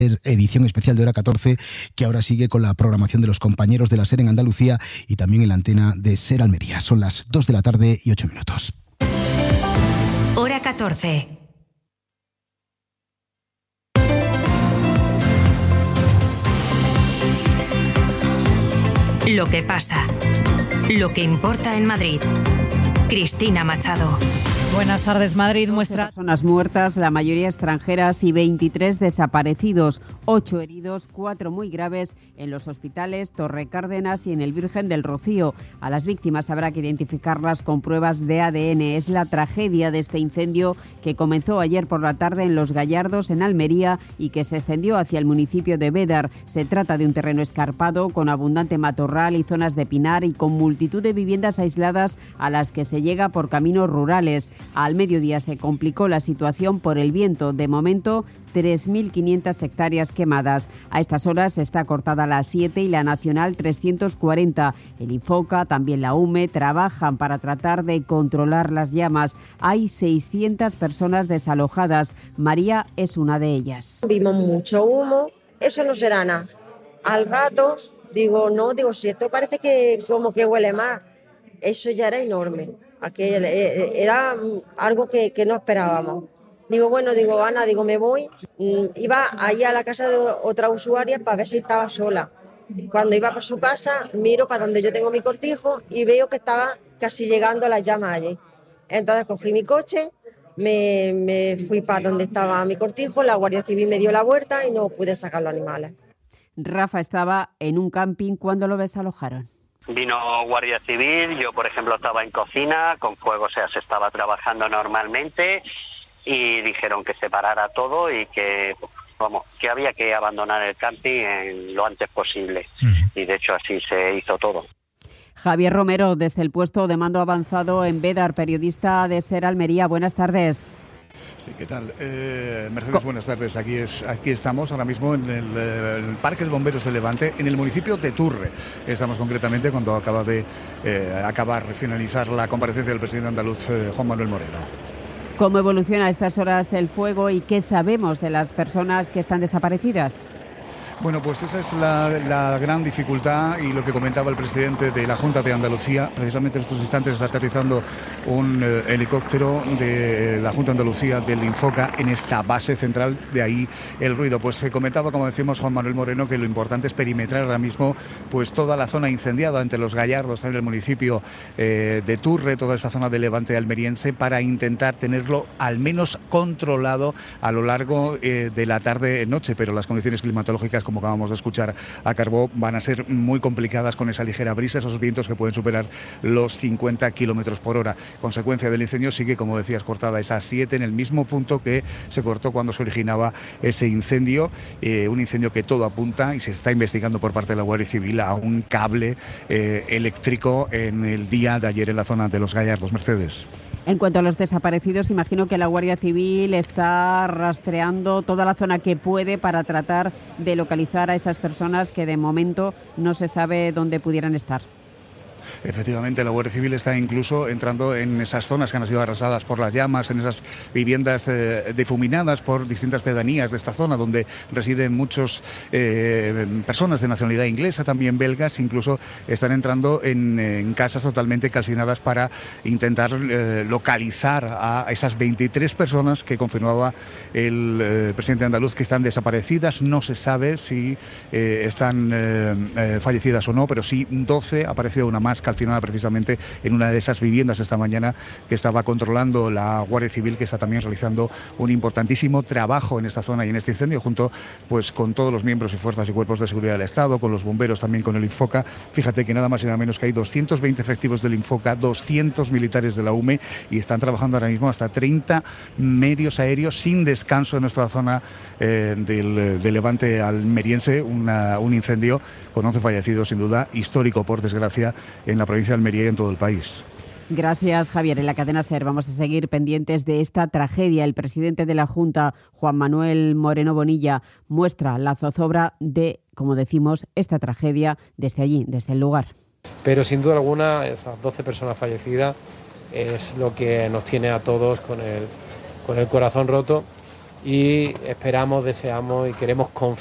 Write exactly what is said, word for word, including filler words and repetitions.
edición especial de Hora catorce, que ahora sigue con la programación de los compañeros de la SER en Andalucía y también en la antena de SER Almería. Son las dos de la tarde y ocho minutos. Hora catorce. Lo que pasa. Lo que importa en Madrid. Cristina Machado. Buenas tardes. Madrid muestra personas muertas, la mayoría extranjeras, y veintitrés desaparecidos, ocho heridos, cuatro muy graves en los hospitales Torre Cárdenas y en el Virgen del Rocío. A las víctimas habrá que identificarlas con pruebas de A D N. Es la tragedia de este incendio que comenzó ayer por la tarde en Los Gallardos, en Almería, y que se extendió hacia el municipio de Bédar. Se trata de un terreno escarpado con abundante matorral y zonas de pinar y con multitud de viviendas aisladas a las que se llega por caminos rurales. Al mediodía se complicó la situación por el viento. De momento, tres mil quinientas hectáreas quemadas. A estas horas está cortada la A siete y la Nacional trescientos cuarenta. El Infoca, también la UME, trabajan para tratar de controlar las llamas. Hay seiscientas personas desalojadas. María es una de ellas. Vimos mucho humo, eso no será nada. Al rato, digo, no, digo, si esto parece que como que huele más. Eso ya era enorme. Aquel, era algo que, que no esperábamos. Digo, bueno, digo, Ana, digo, me voy. Iba allá a la casa de otra usuaria para ver si estaba sola. Cuando iba para su casa, miro para donde yo tengo mi cortijo y veo que estaba casi llegando a las llamas allí. Entonces cogí mi coche, me, me fui para donde estaba mi cortijo, la Guardia Civil me dio la vuelta y no pude sacar los animales. Rafa estaba en un camping cuando lo desalojaron. Vino Guardia Civil, yo por ejemplo estaba en cocina, con fuego, o sea, se estaba trabajando normalmente y dijeron que se parara todo y que, vamos, que había que abandonar el camping en lo antes posible. Uh-huh. Y de hecho así se hizo todo. Javier Romero, desde el puesto de mando avanzado en Bédar, periodista de SER Almería. Buenas tardes. Sí, ¿qué tal? Eh, Mercedes, buenas tardes. Aquí es, aquí estamos ahora mismo en el, el Parque de Bomberos de Levante, en el municipio de Turre. Estamos concretamente cuando acaba de eh, acabar, finalizar la comparecencia del presidente andaluz, eh, Juan Manuel Moreno. ¿Cómo evoluciona a estas horas el fuego y qué sabemos de las personas que están desaparecidas? Bueno, pues esa es la, la gran dificultad y lo que comentaba el presidente de la Junta de Andalucía. Precisamente en estos instantes está aterrizando un eh, helicóptero de la Junta de Andalucía del Infoca en esta base central, de ahí el ruido. Pues se comentaba, como decimos, Juan Manuel Moreno, que lo importante es perimetrar ahora mismo pues toda la zona incendiada entre Los Gallardos, en el municipio eh, de Turre, toda esta zona de Levante almeriense, para intentar tenerlo al menos controlado a lo largo eh, de la tarde-noche, pero las condiciones climatológicas, como acabamos de escuchar a Carbó, van a ser muy complicadas con esa ligera brisa, esos vientos que pueden superar los cincuenta kilómetros por hora. Consecuencia del incendio sigue, como decías, cortada esa A siete en el mismo punto que se cortó cuando se originaba ese incendio, eh, un incendio que todo apunta, y se está investigando por parte de la Guardia Civil, a un cable eh, eléctrico en el día de ayer en la zona de Los Gallardos. Mercedes. En cuanto a los desaparecidos, imagino que la Guardia Civil está rastreando toda la zona que puede para tratar de localizar a esas personas que de momento no se sabe dónde pudieran estar. Efectivamente, la Guardia Civil está incluso entrando en esas zonas que han sido arrasadas por las llamas, en esas viviendas eh, difuminadas por distintas pedanías de esta zona, donde residen muchas eh, personas de nacionalidad inglesa, también belgas. Incluso están entrando en, en casas totalmente calcinadas para intentar eh, localizar a esas veintitrés personas que confirmaba el eh, presidente andaluz que están desaparecidas. No se sabe si eh, están eh, eh, fallecidas o no, pero sí doce, ha aparecido una más calcinada precisamente en una de esas viviendas esta mañana, que estaba controlando la Guardia Civil, que está también realizando un importantísimo trabajo en esta zona y en este incendio, junto pues con todos los miembros y fuerzas y cuerpos de seguridad del Estado, con los bomberos, también con el Infoca. Fíjate que nada más y nada menos que hay doscientos veinte efectivos del Infoca, doscientos militares de la UME, y están trabajando ahora mismo hasta treinta medios aéreos sin descanso en nuestra zona eh, del, del Levante almeriense. Una, un incendio con once fallecidos, sin duda histórico, por desgracia, en la provincia de Almería y en todo el país. Gracias, Javier. En la cadena SER vamos a seguir pendientes de esta tragedia. El presidente de la Junta, Juan Manuel Moreno Bonilla, muestra la zozobra de, como decimos, esta tragedia desde allí, desde el lugar. Pero sin duda alguna, esas doce personas fallecidas es lo que nos tiene a todos con el, con el corazón roto, y esperamos, deseamos y queremos confiar